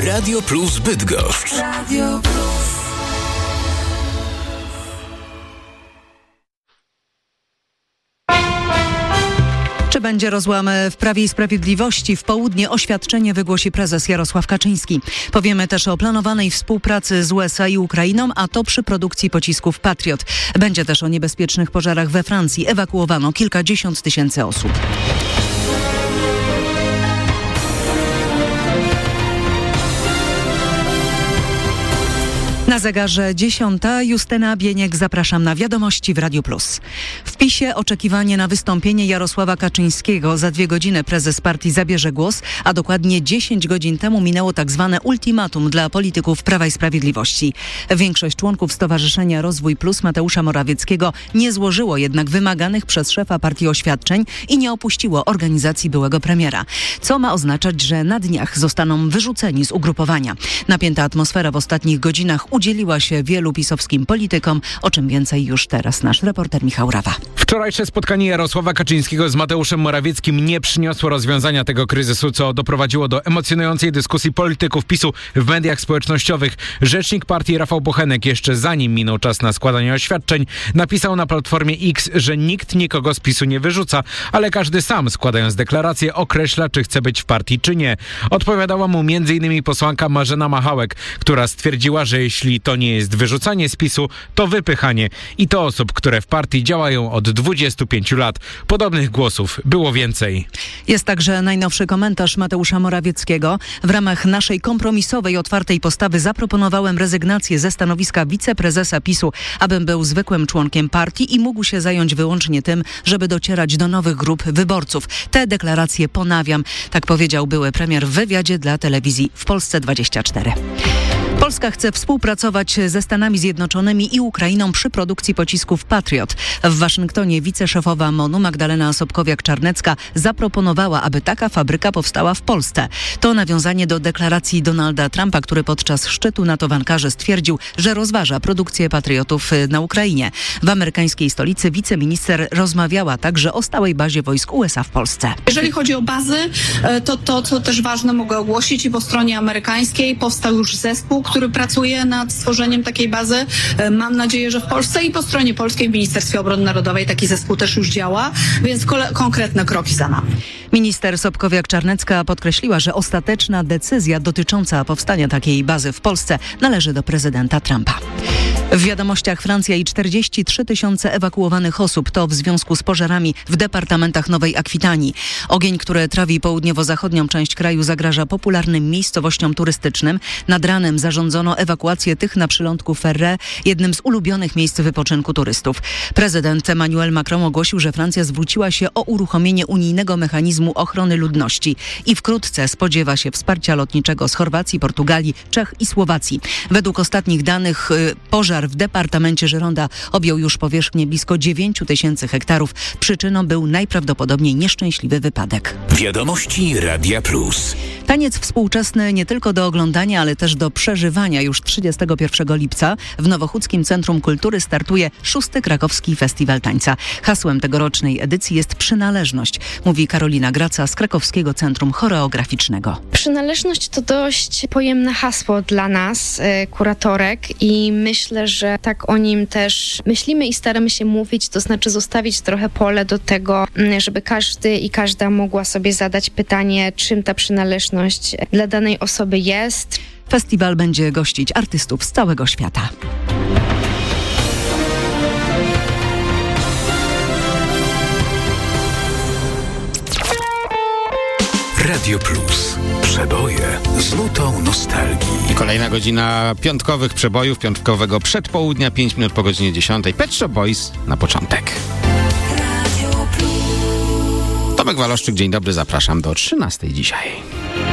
Radio Plus Bydgoszcz. Radio Plus. Czy będzie rozłam w Prawie i Sprawiedliwości? W południe oświadczenie wygłosi prezes Jarosław Kaczyński. Powiemy też o planowanej współpracy z USA i Ukrainą, a to przy produkcji pocisków Patriot. Będzie też o niebezpiecznych pożarach we Francji. Ewakuowano kilkadziesiąt tysięcy osób. Na zegarze 10. Justyna Bieniek, zapraszam na wiadomości w Radiu Plus. W PiS-ie oczekiwanie na wystąpienie Jarosława Kaczyńskiego. Za 2 godziny prezes partii zabierze głos, a dokładnie 10 godzin temu minęło tak zwane ultimatum dla polityków Prawa i Sprawiedliwości. Większość członków Stowarzyszenia Rozwój Plus Mateusza Morawieckiego nie złożyło jednak wymaganych przez szefa partii oświadczeń i nie opuściło organizacji byłego premiera. Co ma oznaczać, że na dniach zostaną wyrzuceni z ugrupowania. Napięta atmosfera w ostatnich godzinach udzieliła się wielu pisowskim politykom, o czym więcej już teraz nasz reporter Michał Rawa. Wczorajsze spotkanie Jarosława Kaczyńskiego z Mateuszem Morawieckim nie przyniosło rozwiązania tego kryzysu, co doprowadziło do emocjonującej dyskusji polityków PiS-u w mediach społecznościowych. Rzecznik partii Rafał Bochenek jeszcze zanim minął czas na składanie oświadczeń, napisał na Platformie X, że nikt nikogo z PiS-u nie wyrzuca, ale każdy sam, składając deklarację, określa, czy chce być w partii, czy nie. Odpowiadała mu m.in. posłanka Marzena Machałek, która stwierdziła, że jeśli to nie jest wyrzucanie z PiS-u, to wypychanie. I to osób, które w partii działają od 25 lat. Podobnych głosów było więcej. Jest także najnowszy komentarz Mateusza Morawieckiego. W ramach naszej kompromisowej, otwartej postawy zaproponowałem rezygnację ze stanowiska wiceprezesa PiS-u, abym był zwykłym członkiem partii i mógł się zająć wyłącznie tym, żeby docierać do nowych grup wyborców. Te deklaracje ponawiam. Tak powiedział były premier w wywiadzie dla telewizji w Polsce 24. Polska chce współpracować ze Stanami Zjednoczonymi i Ukrainą przy produkcji pocisków Patriot. W Waszyngtonie wiceszefowa MON-u Magdalena Sobkowiak-Czarnecka zaproponowała, aby taka fabryka powstała w Polsce. To nawiązanie do deklaracji Donalda Trumpa, który podczas szczytu NATO w Ankarze stwierdził, że rozważa produkcję Patriotów na Ukrainie. W amerykańskiej stolicy wiceminister rozmawiała także o stałej bazie wojsk USA w Polsce. Jeżeli chodzi o bazy, to co też ważne mogę ogłosić, i po stronie amerykańskiej powstał już zespół, który pracuje nad stworzeniem takiej bazy. Mam nadzieję, że w Polsce, i po stronie polskiej w Ministerstwie Obrony Narodowej taki zespół też już działa, więc konkretne kroki za nami. Minister Sobkowiak-Czarnecka podkreśliła, że ostateczna decyzja dotycząca powstania takiej bazy w Polsce należy do prezydenta Trumpa. W wiadomościach Francja i 43 tysiące ewakuowanych osób, to w związku z pożarami w departamentach Nowej Akwitanii. Ogień, który trawi południowo-zachodnią część kraju, zagraża popularnym miejscowościom turystycznym. Nad ranem zarządzono ewakuację tych na przylądku Ferré, jednym z ulubionych miejsc wypoczynku turystów. Prezydent Emmanuel Macron ogłosił, że Francja zwróciła się o uruchomienie unijnego mechanizmu ochrony ludności i wkrótce spodziewa się wsparcia lotniczego z Chorwacji, Portugalii, Czech i Słowacji. Według ostatnich danych pożar w departamencie Gironda objął już powierzchnię blisko 9 tysięcy hektarów. Przyczyną był najprawdopodobniej nieszczęśliwy wypadek. Wiadomości Radia Plus. Taniec współczesny nie tylko do oglądania, ale też do przeżywania. Już 31 lipca w Nowochódzkim Centrum Kultury startuje 6. Krakowski Festiwal Tańca. Hasłem tegorocznej edycji jest przynależność, mówi Karolina Graca z Krakowskiego Centrum Choreograficznego. Przynależność to dość pojemne hasło dla nas, kuratorek, i myślę, że tak o nim też myślimy i staramy się mówić, to znaczy zostawić trochę pole do tego, żeby każdy i każda mogła sobie zadać pytanie, czym ta przynależność dla danej osoby jest. Festiwal będzie gościć artystów z całego świata. Radio Plus. Przeboje z nutą nostalgii. I kolejna godzina piątkowych przebojów, piątkowego przedpołudnia, 5 minut po godzinie 10. Pet Shop Boys na początek. Tomek Waloszczyk, dzień dobry, zapraszam do 13 dzisiaj.